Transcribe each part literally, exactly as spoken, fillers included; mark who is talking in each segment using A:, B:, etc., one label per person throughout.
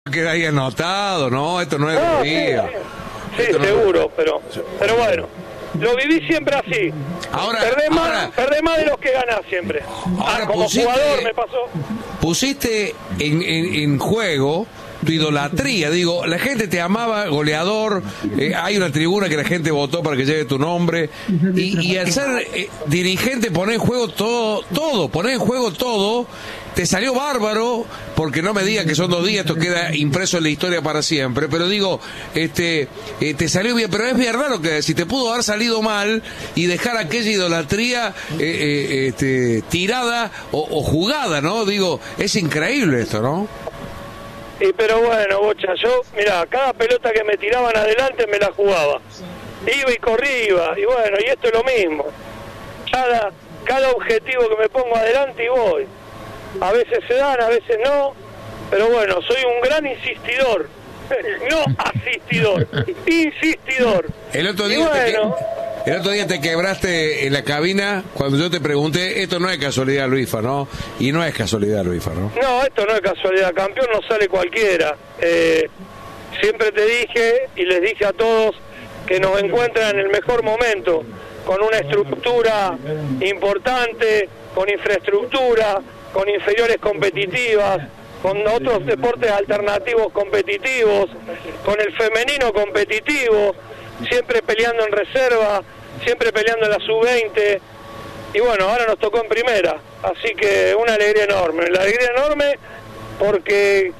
A: queda ahí anotado, ¿no? Esto no es
B: No,
A: de día.
B: Sí, sí seguro, no... pero, pero bueno. Lo viví siempre así.
A: Ahora,
B: perdés, más,
A: ahora,
B: perdés más de los que ganás siempre.
A: Ahora
B: ah, como
A: pusiste,
B: jugador me pasó.
A: Pusiste en, en, en juego tu idolatría, digo, la gente te amaba, goleador, eh, hay una tribuna que la gente votó para que lleve tu nombre, y, y al ser eh, dirigente poner en juego todo, todo, poner en juego todo, te salió bárbaro, porque no me digas que son dos días, esto queda impreso en la historia para siempre, pero digo, este, eh, te salió bien, pero es verdad lo que si te pudo haber salido mal y dejar aquella idolatría eh, eh, este, tirada o, o jugada, ¿no? Digo, es increíble esto, ¿no?
B: Y pero bueno, Bocha, yo, mira, cada pelota que me tiraban adelante me la jugaba. Iba y corría, y bueno, y esto es lo mismo. Cada, cada objetivo que me pongo adelante y voy. A veces se dan, a veces no, pero bueno, soy un gran insistidor. No asistidor, insistidor.
A: El otro
B: y
A: día
B: bueno,
A: te, el otro día te quebraste en la cabina cuando yo te pregunté, esto no es casualidad, Luisfa, ¿no? Y no es casualidad, Luisfa, ¿no?
B: No, esto no es casualidad, campeón no sale cualquiera. Eh, siempre te dije y les dije a todos que nos encuentran en el mejor momento, con una estructura importante, con infraestructura, con inferiores competitivas, con otros deportes alternativos competitivos, con el femenino competitivo, siempre peleando en reserva, siempre peleando en la sub veinte, y bueno, ahora nos tocó en primera, así que una alegría enorme, una alegría enorme porque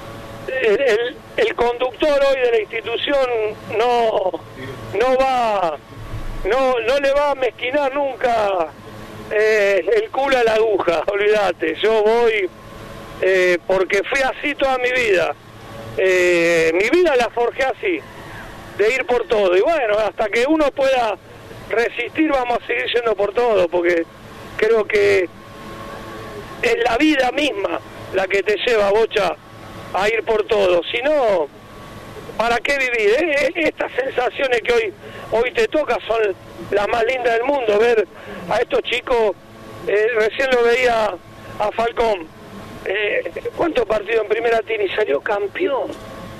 B: el, el, el conductor hoy de la institución no, no va, no, no le va a mezquinar nunca eh, el culo a la aguja, olvídate, yo voy... Eh, porque fui así toda mi vida, eh, mi vida la forjé así, de ir por todo, y bueno, hasta que uno pueda resistir vamos a seguir yendo por todo, porque creo que es la vida misma la que te lleva, Bocha, a ir por todo, si no, ¿para qué vivir? Eh? Estas sensaciones que hoy, hoy te toca son las más lindas del mundo, ver a estos chicos, eh, recién lo veía a Falcón, Eh, ¿cuántos partidos en primera tiene? Y salió campeón.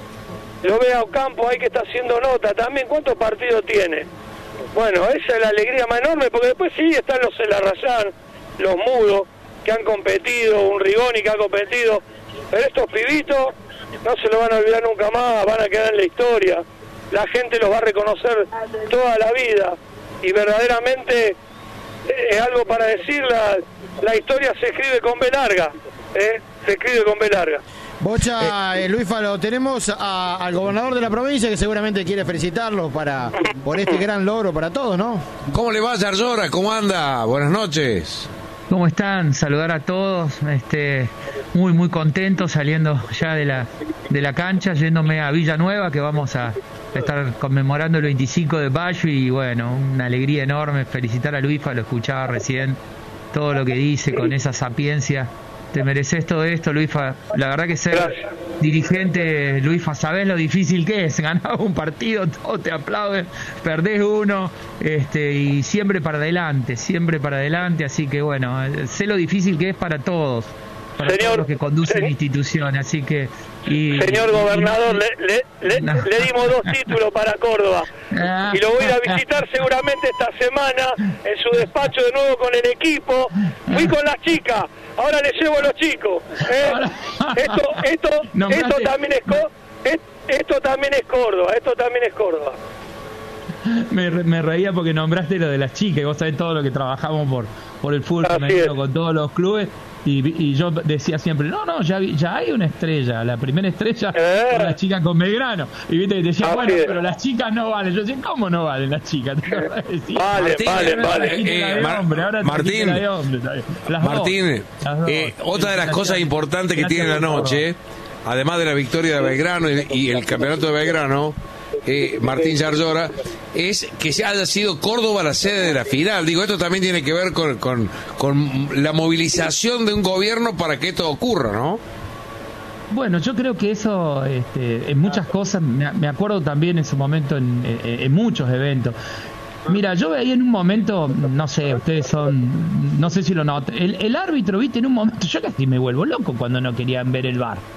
B: Lo ve a Ocampo ahí que está haciendo nota también. ¿Cuántos partidos tiene? Bueno, esa es la alegría más enorme, porque después sí están los Elarrayán, los Mudos, que han competido, un Rigoni que ha competido, pero estos pibitos no se lo van a olvidar nunca más, van a quedar en la historia. La gente los va a reconocer toda la vida, y verdaderamente es algo para decir, la, la historia se escribe con B larga. Eh, se escribe con B larga.
C: Bocha, eh, Luis Falo, tenemos a, al gobernador de la provincia que seguramente quiere felicitarlo para por este gran logro para todos, ¿no?
A: ¿Cómo le va, Yarzora? ¿Cómo anda? Buenas noches.
D: ¿Cómo están? Saludar a todos, este, muy muy contento saliendo ya de la de la cancha, yéndome a Villanueva, que vamos a estar conmemorando el veinticinco de mayo, y bueno, una alegría enorme, felicitar a Luisfa, lo escuchaba recién, todo lo que dice con esa sapiencia. Te mereces todo esto, Luisfa. La verdad que ser Gracias. dirigente, Luisfa, sabés lo difícil que es. Ganás un partido, todos te aplauden, perdés uno, este, y siempre para adelante, siempre para adelante. Así que bueno, sé lo difícil que es para todos, para señor, todos los que conducen la institución. Así que y,
B: señor gobernador, y, le, le, no. le dimos dos títulos para Córdoba y lo voy a ir a visitar seguramente esta semana en su despacho de nuevo con el equipo. Fui con las chicas, ahora les llevo a los chicos. ¿eh? Esto, esto, esto también es esto también es Córdoba, esto también es Córdoba.
D: Me, me reía porque nombraste lo de las chicas, y vos sabés todo lo que trabajamos por por el fútbol femenino con todos los clubes, y, y yo decía siempre, no, no, ya vi, ya hay una estrella, la primera estrella eh. con las chicas con Belgrano, y viste que decía, bueno, pero las chicas no valen. Yo decía, ¿cómo no valen las chicas?
B: Decía, vale, vale, vale.
A: Martín, Martín, eh, otra de las cosas importantes que tiene la noche, además de la victoria de Belgrano y, y el campeonato de Belgrano, Eh, Martín Yarzora, es que se haya sido Córdoba la sede de la final. Digo, esto también tiene que ver con, con, con la movilización de un gobierno para que esto ocurra, ¿no?
D: Bueno, yo creo que eso, este, en muchas cosas, me, me acuerdo también en su momento en, en, en muchos eventos. Mira, yo veía en un momento, no sé, ustedes son, no sé si lo notan, el, el árbitro, viste, en un momento, yo casi me vuelvo loco cuando no querían ver el V A R.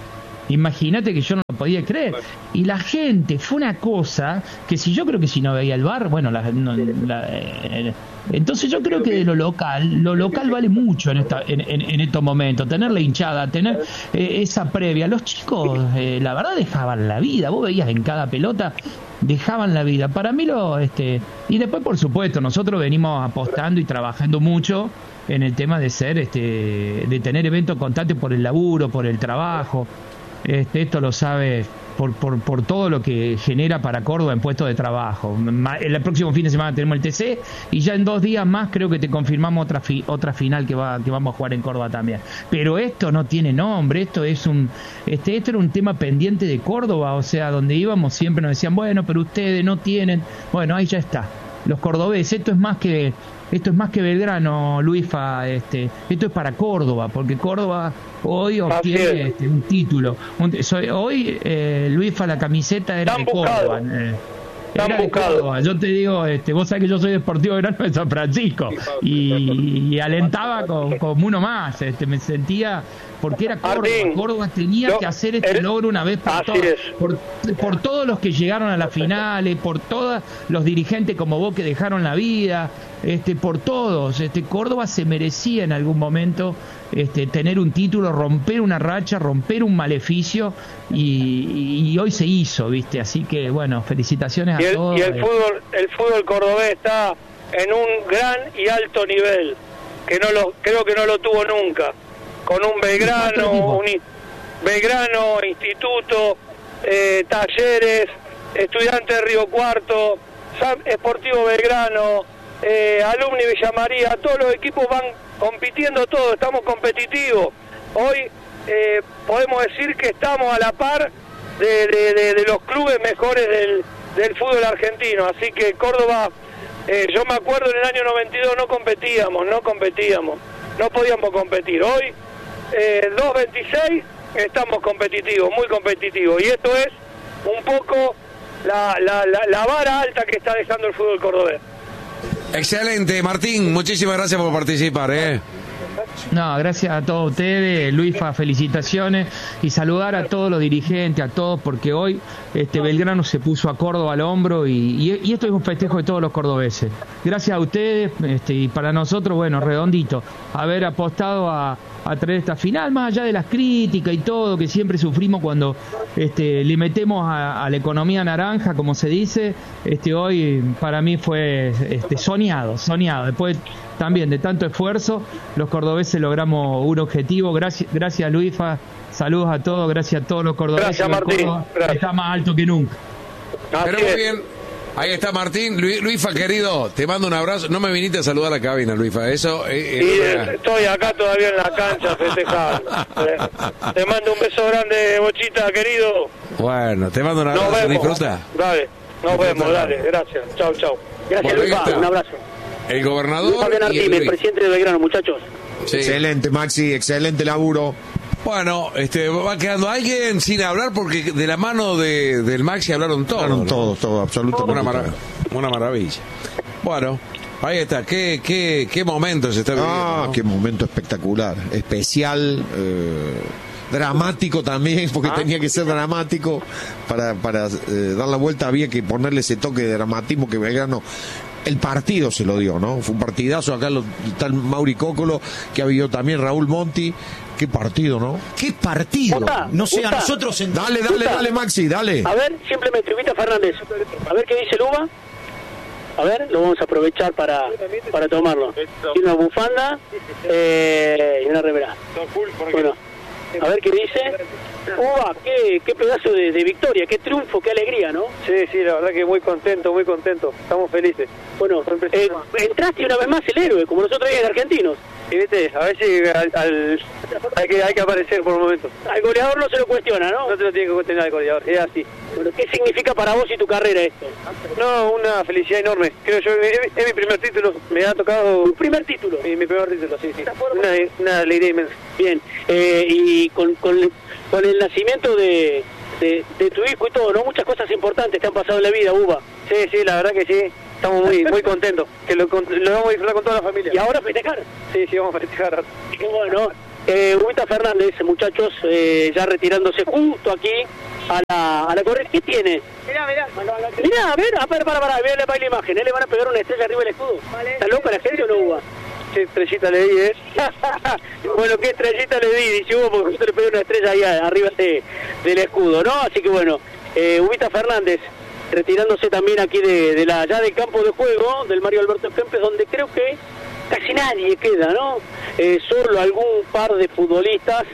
D: Imagínate que yo no lo podía creer. Y la gente, fue una cosa que si yo creo que si no veía el bar, bueno, la, no, la, eh, entonces yo creo que de lo local, lo local vale mucho en, esta, en, en, en estos momentos. Tener la hinchada, tener eh, esa previa. Los chicos, eh, la verdad, dejaban la vida. Vos veías en cada pelota, dejaban la vida. Para mí lo... este Y después, por supuesto, nosotros venimos apostando y trabajando mucho en el tema de ser, este de tener eventos constantes por el laburo, por el trabajo. Este, esto lo sabe por, por, por todo lo que genera para Córdoba en puestos de trabajo. El próximo fin de semana tenemos el T C y ya en dos días más creo que te confirmamos otra fi, otra final que va que vamos a jugar en Córdoba también. Pero esto no tiene nombre, esto es un este esto era un tema pendiente de Córdoba, o sea, donde íbamos siempre nos decían, bueno, pero ustedes no tienen. Bueno, ahí ya está. Los cordobeses, esto es más que esto es más que Belgrano, Luifa, este, esto es para Córdoba, porque Córdoba hoy obtiene este, un título. Un, soy, hoy, eh, Luifa, la camiseta era de Córdoba. Eh, era de Córdoba. Yo te digo, este, vos sabés que yo soy Deportivo Belgrano de San Francisco y, y alentaba con, como uno más. Este, me sentía, porque era Córdoba. Martín, Córdoba tenía yo, que hacer este el, logro una vez por todas. Por, por todos los que llegaron a las finales, por todos los dirigentes como vos que dejaron la vida. Este, por todos, este, Córdoba se merecía en algún momento este, tener un título, romper una racha, romper un maleficio y, y hoy se hizo, viste, así que bueno, felicitaciones a
B: y el,
D: todos.
B: Y el fútbol, el fútbol cordobés está en un gran y alto nivel, que no lo, creo que no lo tuvo nunca, con un Belgrano, un Belgrano, Instituto, eh, Talleres, Estudiantes de Río Cuarto, Sportivo Belgrano. Eh, Alumni Villa María, todos los equipos van compitiendo todos, estamos competitivos. Hoy eh, podemos decir que estamos a la par de, de, de, de los clubes mejores del, del fútbol argentino, así que Córdoba, eh, yo me acuerdo en el año noventa y dos no competíamos, no competíamos, no podíamos competir. Hoy, eh, dos veintiséis, estamos competitivos, muy competitivos, y esto es un poco la, la, la, la vara alta que está dejando el fútbol cordobés.
A: Excelente, Martín, muchísimas gracias por participar, ¿eh?
D: No, gracias a todos ustedes, Luifa, felicitaciones y saludar a todos los dirigentes, a todos, porque hoy este Belgrano se puso a Córdoba al hombro y, y, y esto es un festejo de todos los cordobeses. Gracias a ustedes este, y para nosotros, bueno, redondito, haber apostado a, a traer esta final, más allá de las críticas y todo, que siempre sufrimos cuando este, le metemos a, a la economía naranja, como se dice, este hoy para mí fue este, soñado, soñado, después también de tanto esfuerzo, los cordobeses logramos un objetivo. Gracias, gracias Luifa, saludos a todos, gracias a todos los cordobeses.
B: Gracias, Martín. Gracias.
D: Está más alto que nunca.
A: Pero muy bien, ahí está Martín. Lu, Luifa, querido, te mando un abrazo. No me viniste a saludar a la cabina, Luifa, eso... Eh,
B: sí,
A: eh,
B: estoy acá todavía en la cancha festejando. Te mando un beso grande, Bochita, querido.
A: Bueno, te mando un abrazo, disfruta.
B: Dale, nos disfruta. Vemos, dale, gracias. Chau, chau.
E: Gracias,
A: bueno,
E: Luifa, un abrazo.
A: El gobernador
E: Fabián Artín,
A: y el,
E: el presidente de Belgrano, muchachos.
A: Sí.
F: Excelente, Maxi, excelente laburo.
A: Bueno, este, va quedando alguien sin hablar porque de la mano de, del Maxi hablaron todos.
F: Hablaron
A: ¿no?
F: todos, todo, absolutamente.
A: Una, mara una maravilla. Bueno, ahí está. Qué, qué, qué momento se está viviendo.
F: Ah,
A: ¿no?
F: Qué momento espectacular, especial, eh, dramático también, porque ah. tenía que ser dramático. Para, para eh, dar la vuelta había que ponerle ese toque de dramatismo que Belgrano... El partido se lo dio, ¿no? Fue un partidazo. Acá lo, está el Mauri Cócolo, que ha habido también Raúl Monti. Qué partido, ¿no?
G: Qué partido.
E: Puta,
G: no sé,
E: puta.
G: a nosotros... En...
F: Dale, dale,
E: puta.
F: dale, Maxi, dale.
E: A ver, simplemente invita Fernández. A ver qué dice Luba. A ver, lo vamos a aprovechar para, para tomarlo. Y una bufanda eh, y una remera. Bueno, a ver qué dice. Uva, qué, qué pedazo de, de victoria, qué triunfo, qué alegría, ¿no?
B: Sí, sí, la verdad que muy contento, muy contento. Estamos felices.
E: Bueno, eh, entraste una vez más el héroe, como nosotros en argentinos.
B: Y viste, a ver si al, al, hay, que, hay que aparecer por un momento.
E: Al goleador no se lo cuestiona, ¿no?
B: No se lo tiene que cuestionar al goleador, es así.
E: Bueno, ¿qué significa para vos y tu carrera esto?
B: No, una felicidad enorme. Creo yo, es, es mi primer título, me ha tocado...
E: ¿Tu primer título?
B: Mi, mi primer título, sí, sí. Una, una alegría inmensa.
E: Bien, eh, y con, con, con el nacimiento de, de, de tu hijo y todo, ¿no? Muchas cosas importantes te han pasado en la vida, Uva.
B: Sí, sí, la verdad que sí. Estamos muy muy contentos, que lo, lo vamos a disfrutar con toda la familia.
E: ¿Y ahora festejar?
B: Sí, sí, vamos a festejar.
E: Qué bueno. Eh, Ubita Fernández, muchachos, eh, ya retirándose justo aquí a la, a la correa. ¿Qué tiene? Mirá, mirá. Mirá, a ver, a ver, para, para, mirá la imagen. ¿Eh? Le van a pegar una estrella arriba del escudo. ¿Está loca la gente o no, Uva? ¿Qué estrellita le di, eh? Bueno, ¿qué estrellita le di? Dice Hugo, porque usted le pegó una estrella ahí arriba de, del escudo, ¿no? Así que bueno, eh, Ubita Fernández retirándose también aquí de, de la ya del campo de juego del Mario Alberto Kempes, donde creo que casi nadie queda, ¿no? Eh, solo algún par de futbolistas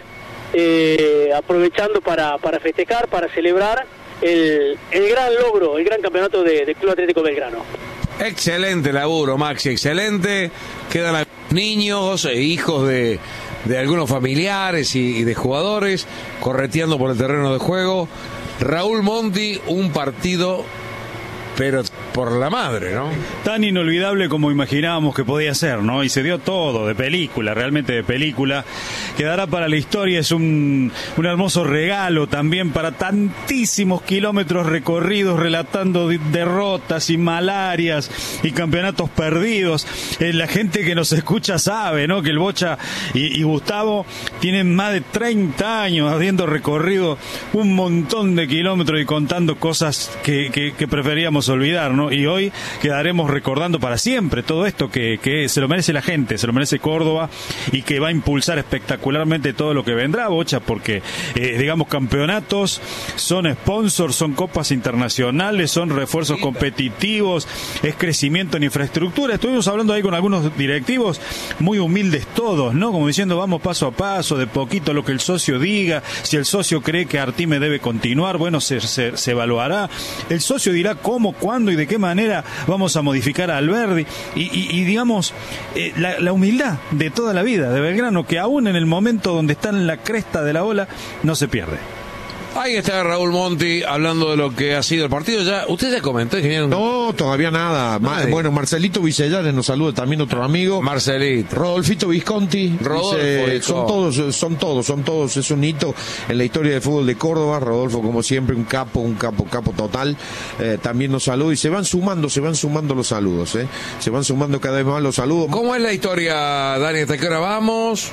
E: eh, aprovechando para, para festejar, para celebrar el, el gran logro, el gran campeonato de, de Club Atlético Belgrano.
A: Excelente laburo, Maxi, excelente. Quedan niños e hijos de, de algunos familiares y, y de jugadores correteando por el terreno de juego. Raúl Monti, un partido, pero por la madre, ¿no?
G: Tan inolvidable como imaginábamos que podía ser, ¿no? Y se dio todo, de película, realmente de película. Quedará para la historia, es un, un hermoso regalo también para tantísimos kilómetros recorridos relatando derrotas y malarias y campeonatos perdidos. Eh, la gente que nos escucha sabe, ¿no? Que el Bocha y, y Gustavo tienen más de treinta años habiendo recorrido un montón de kilómetros y contando cosas que, que, que preferíamos olvidar, ¿no? Y hoy quedaremos recordando para siempre todo esto que, que se lo merece la gente, se lo merece Córdoba y que va a impulsar espectacularmente todo lo que vendrá, Bocha, porque eh, digamos campeonatos son sponsors, son copas internacionales, son refuerzos competitivos, es crecimiento en infraestructura. Estuvimos hablando ahí con algunos directivos muy humildes todos, ¿no? Como diciendo vamos paso a paso, de poquito lo que el socio diga, si el socio cree que Artime debe continuar, bueno, se, se, se evaluará, el socio dirá cómo, cuándo y de qué manera vamos a modificar a Alberdi y, y, y digamos eh, la, la humildad de toda la vida de Belgrano, que aún en el momento donde está en la cresta de la ola no se pierde.
A: Ahí está Raúl Monti hablando de lo que ha sido el partido. Ya, ¿usted ya comentó, ingeniero?
F: No, todavía nada. Ma, bueno, Marcelito Vicellares nos saluda, también otro amigo.
A: Marcelito.
F: Rodolfito Visconti.
A: Rodolfo,
F: dice, son todos, son todos, son todos. Es un hito en la historia del fútbol de Córdoba. Rodolfo, como siempre, un capo, un capo, capo total. Eh, también nos saluda y se van sumando, se van sumando los saludos, ¿eh? Se van sumando cada vez más los saludos.
A: ¿Cómo es la historia, Dani? ¿Hasta qué hora vamos?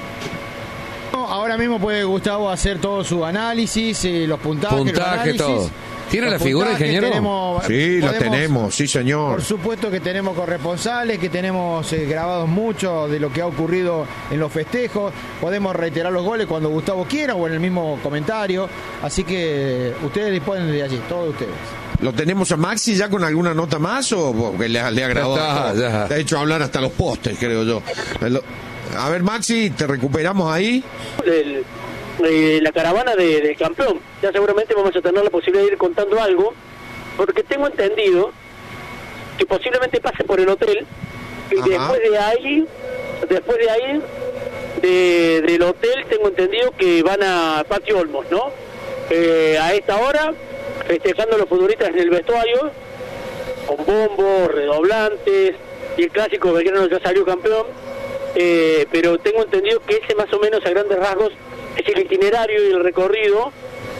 C: Ahora mismo puede Gustavo hacer todo su análisis, eh, los puntajes,
A: Puntaje,
C: los
A: todo. ¿Tiene la figura, ingeniero?
C: Tenemos,
F: sí,
C: podemos,
F: la tenemos, sí, señor.
C: Por supuesto que tenemos corresponsales, que tenemos eh, grabados mucho de lo que ha ocurrido en los festejos. Podemos reiterar los goles cuando Gustavo quiera o en el mismo comentario. Así que ustedes disponen de allí, todos ustedes.
F: ¿Lo tenemos a Maxi ya con alguna nota más o porque le, le ha agradado?
A: Ya está, ya.
F: Te ha hecho hablar hasta los postes, creo yo. A ver, Maxi, ¿te recuperamos ahí?
E: El, eh, la caravana de, del campeón. Ya seguramente vamos a tener la posibilidad de ir contando algo, porque tengo entendido que posiblemente pase por el hotel y
F: Ajá.
E: después de ahí, después de ahí, de, del hotel tengo entendido que van a Patio Olmos, ¿no? Eh, a esta hora, festejando a los futbolistas en el vestuario, con bombos, redoblantes, y el clásico Belgrano ya salió campeón. Eh, pero tengo entendido que ese más o menos a grandes rasgos es el itinerario y el recorrido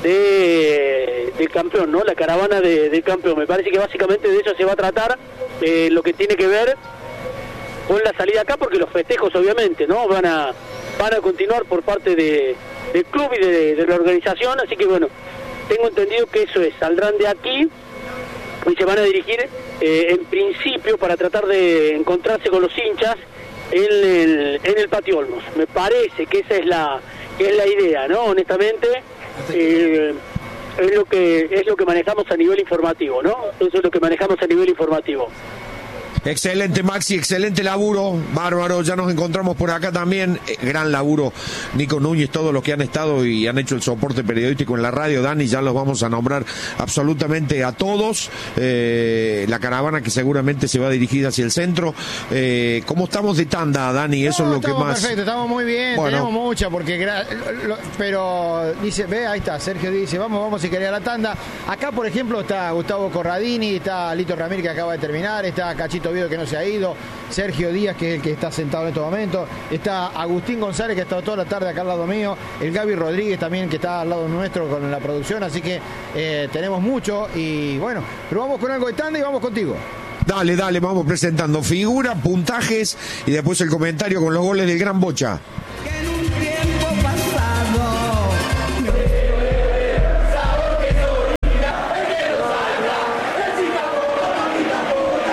E: de del campeón, ¿no? La caravana de, del campeón. Me parece que básicamente de eso se va a tratar, eh, lo que tiene que ver con la salida acá, porque los festejos obviamente, ¿no? Van a van a continuar por parte de, del club y de, de la organización, así que bueno, tengo entendido que eso es, saldrán de aquí y se van a dirigir eh, en principio para tratar de encontrarse con los hinchas en el, en el Patio Olmos. Me parece que esa es la que es la idea, ¿no? Honestamente, eh, es lo que es lo que manejamos a nivel informativo, ¿no? Eso es lo que manejamos a nivel informativo.
F: Excelente, Maxi, excelente laburo, bárbaro, ya nos encontramos por acá también, eh, gran laburo, Nico Núñez, todos los que han estado y han hecho el soporte periodístico en la radio, Dani, ya los vamos a nombrar absolutamente a todos, eh, la caravana que seguramente se va a dirigir hacia el centro. Eh, ¿cómo estamos de tanda, Dani? Eso
C: No,
F: es lo que más...
C: Perfecto, estamos muy bien,
F: Bueno.
C: tenemos mucha, porque gra- lo- lo- pero dice, ve, ahí está, Sergio dice, vamos, vamos si quería la tanda. Acá, por ejemplo, está Gustavo Corradini, está Lito Ramírez que acaba de terminar, está Cachito Viedo que no se ha ido, Sergio Díaz que es el que está sentado en estos momentos, está Agustín González que ha estado toda la tarde acá al lado mío, el Gaby Rodríguez también que está al lado nuestro con la producción, así que eh, tenemos mucho y bueno, pero vamos con algo de tanda y vamos contigo.
F: Dale, dale, vamos presentando figura, puntajes y después el comentario con los goles del Gran Bocha.
H: Que en un tiempo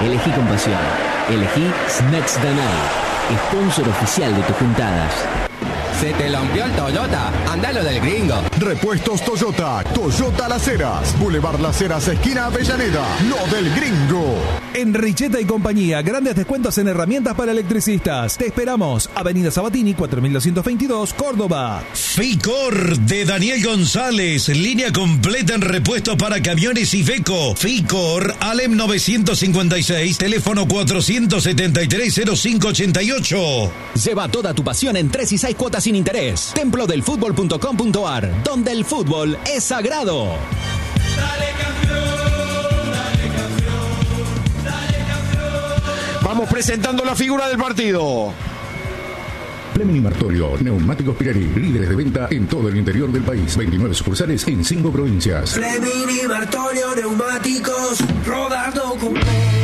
H: Elegí con pasión. Elegí Snacks Danai, sponsor oficial de tus juntadas.
I: ¿Se te rompió el Toyota? Andalo del Gringo.
J: Repuestos Toyota. Toyota Las Heras. Boulevard Las Heras, esquina Avellaneda. Lo del Gringo.
K: En Richeta y compañía, grandes descuentos en herramientas para electricistas. Te esperamos. Avenida Sabatini, cuatro mil doscientos veintidós, Córdoba.
L: Ficor de Daniel González. Línea completa en repuestos para camiones y Iveco. Ficor, Alem novecientos cincuenta y seis, teléfono cuatrocientos setenta y tres cero cinco ochenta y ocho.
M: Lleva toda tu pasión en tres y seis cuotas sin interés. templo del fútbol punto com punto ar, donde el fútbol es sagrado.
N: Dale campeón, dale campeón, dale campeón.
F: Vamos presentando la figura del partido.
O: Fleming y Martorio, Neumáticos Pirelli, líderes de venta en todo el interior del país. veintinueve sucursales en cinco provincias.
N: Fleming y Martorio, Neumáticos, rodando con...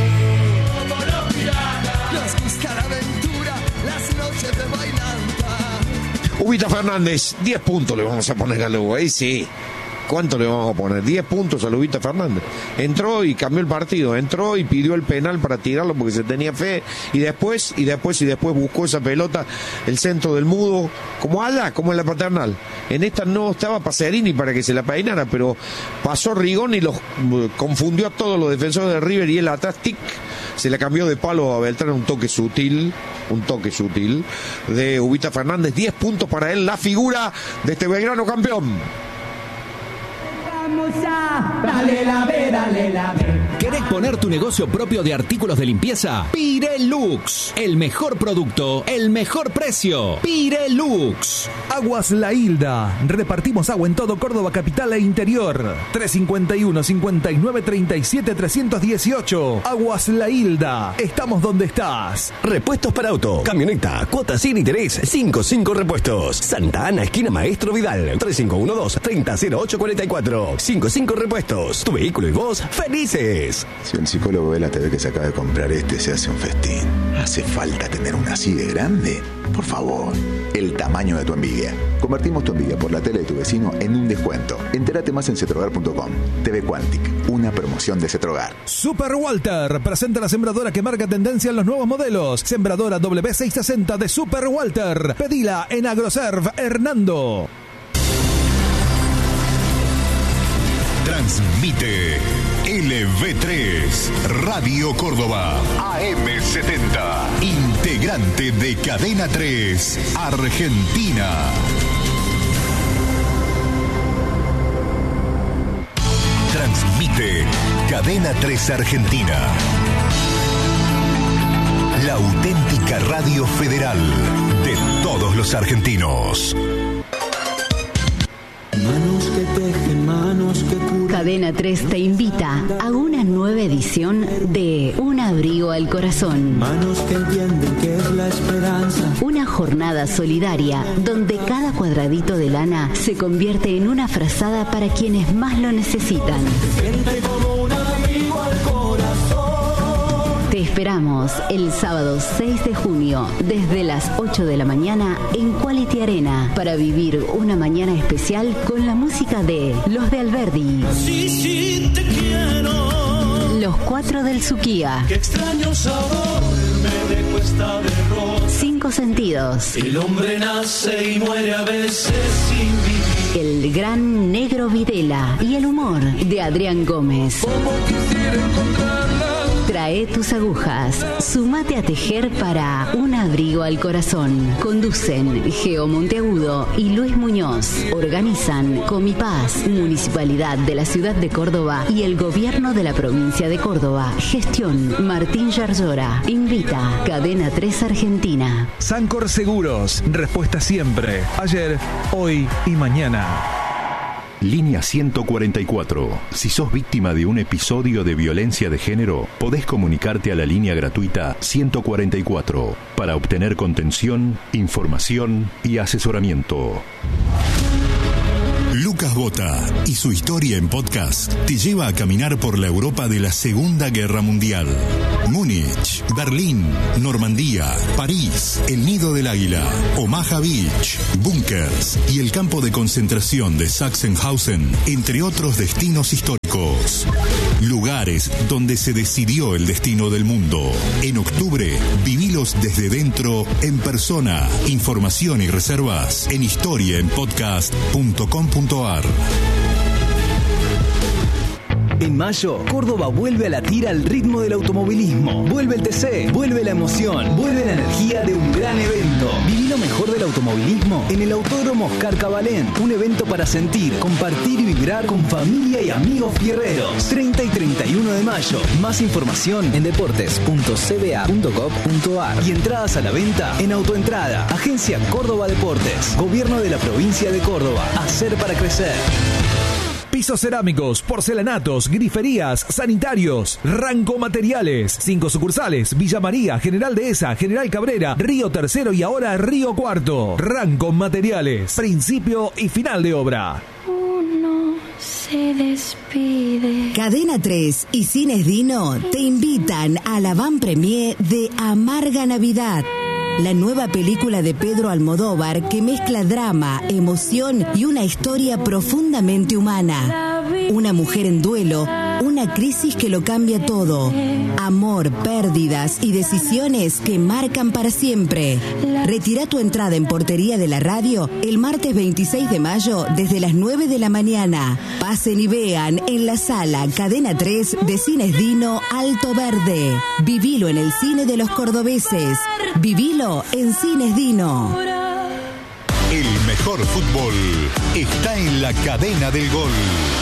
P: Nos gusta la aventura, las noches de bailanta.
F: Ubita Fernández, diez puntos le vamos a poner a Lugo, ahí sí. ¿Cuánto le vamos a poner? diez puntos a Lubita Fernández. Entró y cambió el partido, entró y pidió el penal para tirarlo porque se tenía fe, y después, y después, y después buscó esa pelota, el centro del Mudo, como allá, como en la Paternal. En esta no estaba Pacerini para que se la peinara, pero pasó Rigón y los confundió a todos los defensores de River, y él atrás, tic, se la cambió de palo a Beltrán, un toque sutil, un toque sutil de Ubita Fernández. diez puntos para él, la figura de este Belgrano campeón.
M: Dale la B, dale la B. ¿Querés poner tu negocio propio de artículos de limpieza? Pirelux. El mejor producto, el mejor precio. Pirelux.
K: Aguas La Hilda. Repartimos agua en todo Córdoba capital e interior. tres cinco uno, cincuenta y nueve, treinta y siete, trescientos dieciocho. Aguas La Hilda. Estamos donde estás.
Q: Repuestos para auto, camioneta, cuotas sin interés, cinco cinco repuestos. Santa Ana, esquina Maestro Vidal. tres cinco uno dos, treinta cero ocho cuarenta y cuatro. cinco cinco repuestos. Tu vehículo y vos felices.
R: Si un psicólogo ve la T V que se acaba de comprar este, se hace un festín. ¿Hace falta tener una así de grande? Por favor, el tamaño de tu envidia. Convertimos tu envidia por la tele de tu vecino en un descuento. Entérate más en cetrogar punto com. T V Quantic, una promoción de Cetrogar.
K: Super Walter presenta la sembradora que marca tendencia en los nuevos modelos. Sembradora W seiscientos sesenta de Super Walter. Pedila en Agroserv Hernando.
S: Transmite L V tres, Radio Córdoba, A M setenta, integrante de Cadena tres, Argentina. Transmite Cadena tres Argentina, la auténtica radio federal de todos los argentinos.
N: Manos que tejen, manos que curan.
T: Cadena tres te invita a una nueva edición de Un abrigo al corazón.
N: Manos que entienden que es la esperanza.
T: Una jornada solidaria donde cada cuadradito de lana se convierte en una frazada para quienes más lo necesitan.
N: Siente como un abrigo al corazón.
T: Te esperamos el sábado seis de junio desde las ocho de la mañana en Quality Arena para vivir una mañana especial con la música de Los de Alberdi.
N: Sí, sí, te quiero.
T: Los Cuatro del Suquía.
N: Qué extraño sabor me dejó esta derrota.
T: Cinco Sentidos.
N: El hombre nace y muere a veces sin vivir.
T: El gran Negro Videla y el humor de Adrián Gómez.
N: Como quisiera encontrarla.
T: Trae tus agujas, sumate a tejer para Un abrigo al corazón. Conducen Geo Monteagudo y Luis Muñoz. Organizan Comipaz, Municipalidad de la Ciudad de Córdoba y el Gobierno de la Provincia de Córdoba. Gestión Martín Yarzora. Invita Cadena tres Argentina.
K: Sancor Seguros, respuesta siempre. Ayer, hoy y mañana.
U: Línea ciento cuarenta y cuatro. Si sos víctima de un episodio de violencia de género, podés comunicarte a la línea gratuita ciento cuarenta y cuatro para obtener contención, información y asesoramiento.
S: Lucas Bota y su historia en podcast te lleva a caminar por la Europa de la Segunda Guerra Mundial. Múnich, Berlín, Normandía, París, el Nido del Águila, Omaha Beach, búnkers y el campo de concentración de Sachsenhausen, entre otros destinos históricos. lugares donde se decidió el destino del mundo. En octubre, vivilos desde dentro en persona. Información y reservas en historia en podcast punto com punto ar.
M: En mayo, Córdoba vuelve a latir al ritmo del automovilismo. Vuelve el T C, vuelve la emoción, vuelve la energía de un gran evento. Viví lo mejor del automovilismo en el Autódromo Oscar Cabalén. Un evento para sentir, compartir y vibrar con familia y amigos fierreros. treinta y treinta y uno de mayo. Más información en deportes punto c b a punto gov punto ar y entradas a la venta en Autoentrada. Agencia Córdoba Deportes. Gobierno de la provincia de Córdoba. Hacer para crecer.
K: Pisos cerámicos, porcelanatos, griferías, sanitarios, Ranco Materiales. Cinco sucursales: Villa María, General Dehesa, General Cabrera, Río Tercero y ahora Río Cuarto. Ranco Materiales. Principio y final de obra.
D: Uno se despide.
T: Cadena tres y Cines Dino te invitan a la van premier de Amarga Navidad. La nueva película de Pedro Almodóvar que mezcla drama, emoción y una historia profundamente humana. Una mujer en duelo, una crisis que lo cambia todo. Amor, pérdidas y decisiones que marcan para siempre. Retira tu entrada en Portería de la Radio el martes veintiséis de mayo desde las nueve de la mañana. Pasen y vean en la sala Cadena tres de Cines Dino Alto Verde. Vivilo en el cine de los cordobeses. Vivilo en Cines Dino.
S: El mejor fútbol está en la cadena del gol.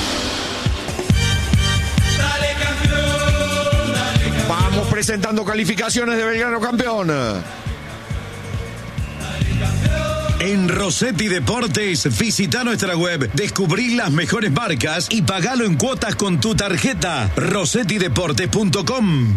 F: Vamos presentando calificaciones de Belgrano campeón.
L: En Rossetti Deportes, visita nuestra web, descubrí las mejores marcas y pagalo en cuotas con tu tarjeta. rossetti deportes punto com.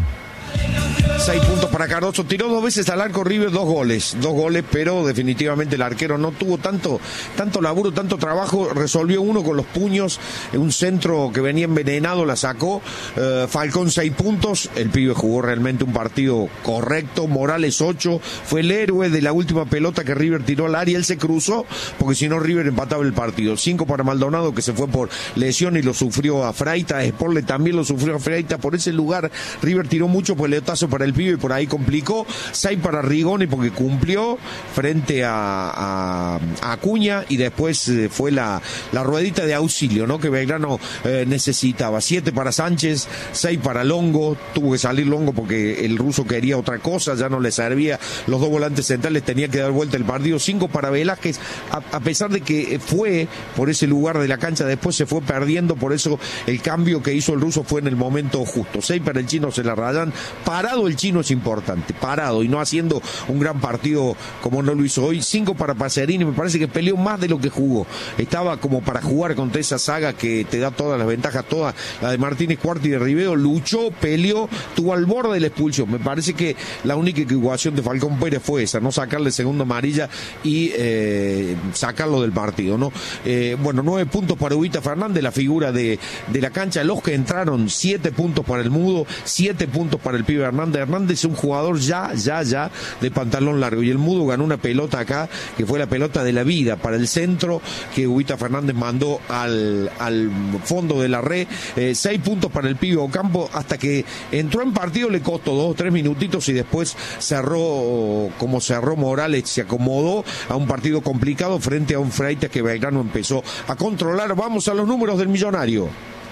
F: Seis puntos para Cardoso, tiró dos veces al arco River, dos goles, dos goles, pero definitivamente el arquero no tuvo tanto, tanto laburo, tanto trabajo, resolvió uno con los puños, un centro que venía envenenado, la sacó, uh, Falcón seis puntos, el pibe jugó realmente un partido correcto, Morales ocho, fue el héroe de la última pelota que River tiró al área, él se cruzó, porque si no River empataba el partido, cinco para Maldonado que se fue por lesión y lo sufrió a Freita, Sporle también lo sufrió a Freita, por ese lugar River tiró mucho peletazo para el pibe y por ahí complicó, seis para Rigoni porque cumplió frente a, a, a Acuña y después eh, fue la, la ruedita de auxilio, ¿no? Que Belgrano eh, necesitaba, siete para Sánchez, seis para Longo, tuvo que salir Longo porque el ruso quería otra cosa, ya no le servía, los dos volantes centrales tenía que dar vuelta el partido, cinco para Velázquez, a, a pesar de que fue por ese lugar de la cancha, después se fue perdiendo, por eso el cambio que hizo el ruso fue en el momento justo, seis para el chino se la rayan, parado el chino es importante, parado y no haciendo un gran partido como no lo hizo hoy, cinco para Pacerini, me parece que peleó más de lo que jugó, estaba como para jugar contra esa saga que te da todas las ventajas, todas, la de Martínez Cuarto y de Rivero, luchó, peleó, tuvo al borde de la expulsión, me parece que la única equivocación de Falcón Pérez fue esa, no sacarle segunda amarilla y eh, sacarlo del partido, ¿no? Eh, bueno, nueve puntos para Ubita Fernández, la figura de, de la cancha, los que entraron, siete puntos para el Mudo, siete puntos para el pibe Hernández, Hernández es un jugador ya, ya, ya de pantalón largo y el Mudo ganó una pelota acá que fue la pelota de la vida para el centro que Ubita Fernández mandó al, al fondo de la red, eh, seis puntos para el pibe Ocampo, hasta que entró en partido le costó dos, tres minutitos y después cerró como cerró Morales, se acomodó a un partido complicado frente a un Freitas que Belgrano empezó a controlar. Vamos a los números del millonario.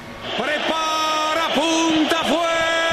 A: Prepara, punta, fue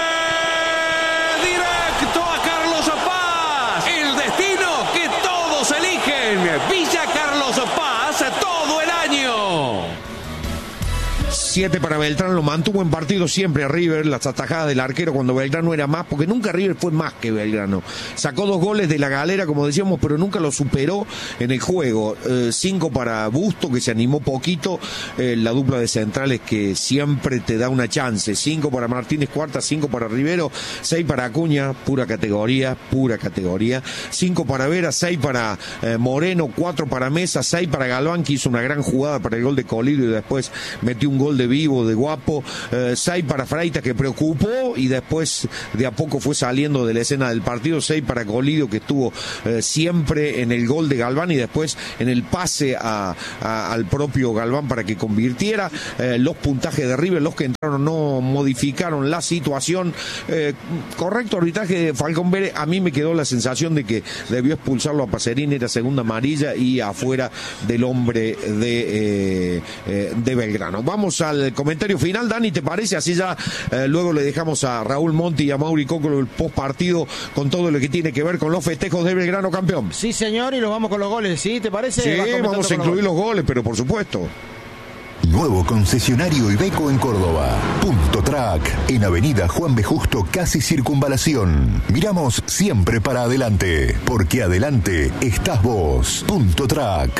A: directo a Carlos Paz, el destino que todos eligen, Villa Carlos Paz todo el año.
F: siete para Beltrán, lo mantuvo en partido siempre a River, las atajadas del arquero cuando Belgrano era más, porque nunca River fue más que Belgrano. Sacó dos goles de la galera, como decíamos, pero nunca lo superó en el juego. Eh, cinco para Busto, que se animó poquito, eh, la dupla de centrales que siempre te da una chance. Cinco para Martínez Cuarta, cinco para Rivero, seis para Acuña, pura categoría, pura categoría. Cinco para Vera, seis para eh, Moreno, cuatro para Mesa, seis para Galván, que hizo una gran jugada para el gol de Colidio y después metió un gol de de vivo, de guapo, eh, seis para Freitas que preocupó y después de a poco fue saliendo de la escena del partido, seis para Colidio que estuvo eh, siempre en el gol de Galván y después en el pase a, a, al propio Galván para que convirtiera. Eh, los puntajes de River, los que entraron no modificaron la situación. Eh, correcto arbitraje de Falcón Vélez, a mí me quedó la sensación de que debió expulsarlo a Pacerini, era segunda amarilla y afuera del hombre de, eh, eh, de Belgrano. Vamos al comentario final, Dani, ¿te parece? Así ya eh, luego le dejamos a Raúl Monti y a Mauri Cócolo el post partido con todo lo que tiene que ver con los festejos de Belgrano campeón.
C: Sí, señor, y nos vamos con los goles, ¿sí? ¿Te parece?
F: Sí, vamos a incluir los goles, pero por supuesto.
S: Nuevo concesionario Iveco en Córdoba. Punto Track, en Avenida Juan B. Justo, casi Circunvalación. Miramos siempre para adelante, porque adelante estás vos. Punto Track.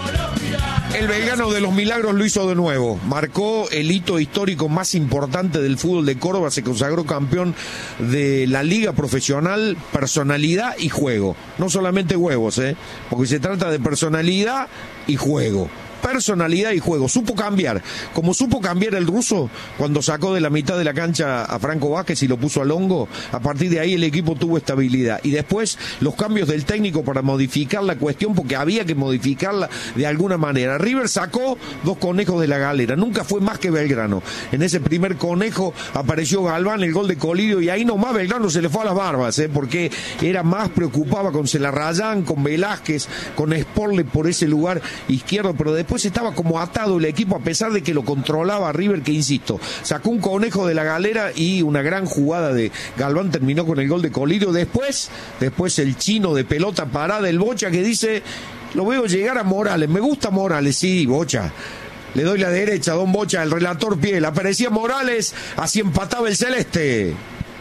F: El Belgrano de los Milagros lo hizo de nuevo, marcó el hito histórico más importante del fútbol de Córdoba, se consagró campeón de la liga profesional, personalidad y juego, no solamente huevos, ¿eh? Porque se trata de personalidad y juego. Personalidad y juego, supo cambiar, como supo cambiar el ruso cuando sacó de la mitad de la cancha a Franco Vázquez y lo puso al hongo. A partir de ahí el equipo tuvo estabilidad y después los cambios del técnico para modificar la cuestión, porque había que modificarla de alguna manera. River sacó dos conejos de la galera, nunca fue más que Belgrano. En ese primer conejo apareció Galván, el gol de Colidio, y ahí nomás Belgrano se le fue a las barbas, ¿eh? Porque era más preocupaba con Celarrayán, con Velázquez, con Sporle por ese lugar izquierdo, pero después Después estaba como atado el equipo a pesar de que lo controlaba River, que insisto, sacó un conejo de la galera y una gran jugada de Galván terminó con el gol de Colidio. Después, después el chino de pelota parada, el Bocha que dice, lo veo llegar a Morales, me gusta Morales, sí, Bocha. Le doy la derecha, don Bocha, el relator Piel, aparecía Morales, así empataba el celeste.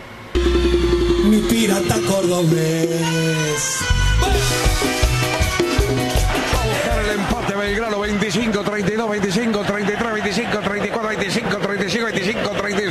N: Mi pirata cordobés.
A: Belgrano veinticinco, treinta y dos, veinticinco, treinta y tres, veinticinco, treinta y cuatro, veinticinco, treinta y cinco, veinticinco, treinta y